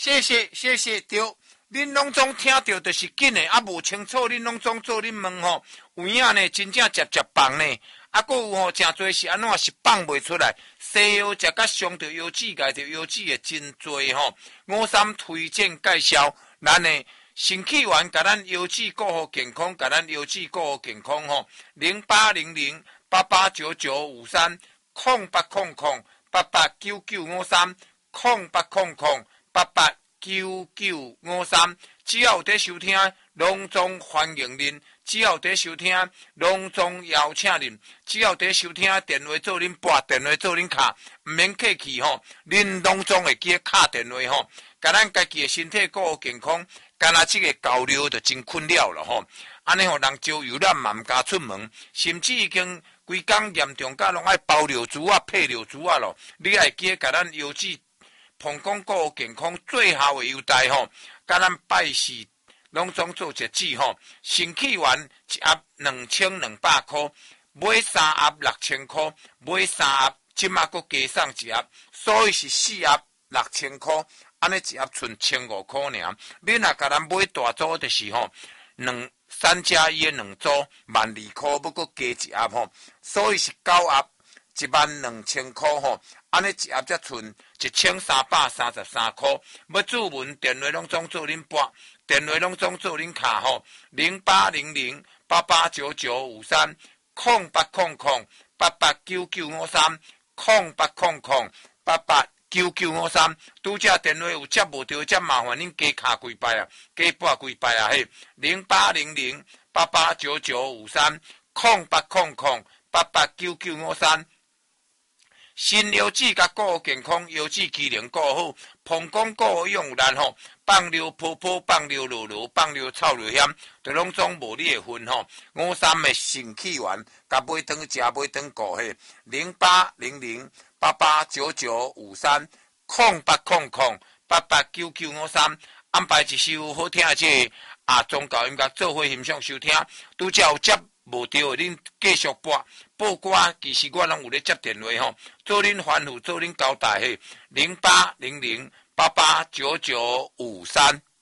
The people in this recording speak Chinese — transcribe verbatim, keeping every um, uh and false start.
谢谢谢谢，对，恁拢总听到就是紧的，啊无清楚恁拢总做恁问吼，有影呢真正接接放呢，啊佫有吼真侪是安怎是放袂出来，西药食甲伤着腰子，介着腰子的真侪吼。五三推荐介绍，咱的肾气丸甲咱腰子顾好健康，甲咱腰子顾好健康吼，零八零零八八九九五三空八空空八八九九五三空八空空八八九九五三，只要有在收听，隆重欢迎您；只要有在收听，隆重邀请您；只要有在收听，电话做恁拨，电话做恁卡，唔免客气吼。恁隆重会记卡电话吼，甲咱家己的身体顾好健康，干那这个交流就真困扰了吼。安尼吼，人招游览嘛唔敢出门，甚至已经规工严重甲拢爱包尿珠啊、配尿珠啊咯。你爱记甲咱腰子。膀胱顾好健康最后的优待吼，甲咱拜四拢总做一剂吼，肾气丸一盒两千两百块，买三盒六千块，买三盒即马佫加送一盒，所以是四盒六千块，安尼一盒剩千五块尔。你若甲咱买大组就是吼，两三加一的两组万二块，要佫加一盒吼，所以是九盒一万两千块吼。安尼一盒才剩一千三百三十三块，要注文电话拢总做恁拨，电话拢总做恁卡吼，零八零零八八九九五三空八空空八八九九五三空八空空八八九九五三，拄则电话有接无到，则麻烦恁加卡几摆啊，加拨几摆啊嘿，零八零零八八九九五三空八空空八八九九五三。新腰子甲顾好健康，腰子机能顾好，膀胱顾好用力吼，放尿泡泡，放尿落落，放尿臭尿险，就拢总无你的份吼。五三的肾气丸，甲买汤食，买汤顾嘿，零八零零八八九九五三空八空空八八九九五三，安排一首好听的这个啊宗教音乐做伙欣赏收听，拄则有接。无对，恁继续拨报歌，其实我拢有咧接电话吼，做恁吩咐，做恁交代嘿，零八零零八八九九五三。